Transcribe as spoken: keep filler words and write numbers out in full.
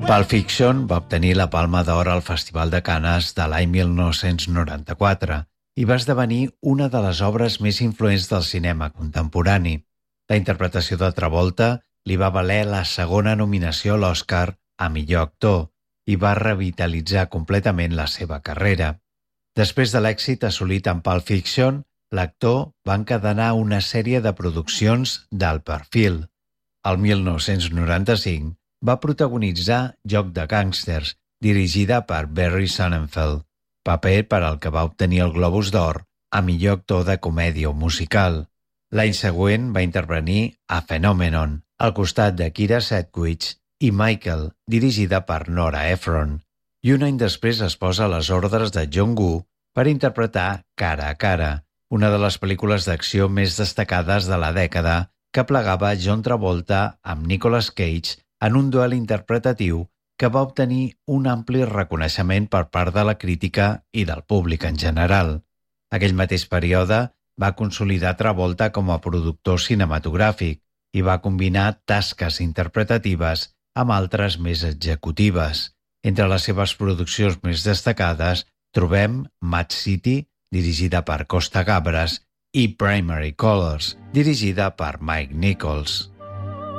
Pulp Fiction va obtenir la Palma d'Or al Festival de Canes de l'any mil nou-cents noranta-quatre i va esdevenir una de les obres més influents del cinema contemporani. La interpretació de Travolta li va valer la segona nominació a l'Oscar a millor actor i va revitalitzar completament la seva carrera. Després de l'èxit assolit en Pulp Fiction, l'actor va encadenar una sèrie de produccions d'alt perfil. El mil nou-cents noranta-cinc va protagonitzar Joc de gàngsters, dirigida per Barry Sonnenfeld, paper per al que va obtenir el Globus d'Or a millor actor de comèdia o musical. L'any següent va intervenir a Phenomenon, al costat de Kira Sedgwick i Michael, dirigida per Nora Ephron, i un any després es posa a les ordres de John Woo per interpretar Cara a cara, una de les pel·lícules d'acció més destacades de la dècada que plegava John Travolta amb Nicolas Cage en un duel interpretatiu que va obtenir un ampli reconeixement per part de la crítica i del públic en general. Aquell mateix període va consolidar Travolta com a productor cinematogràfic i va combinar tasques interpretatives amb altres més executives. Entre les seves produccions més destacades trobem Mad City, dirigida per Costa Gabras, i Primary Colors, dirigida per Mike Nichols.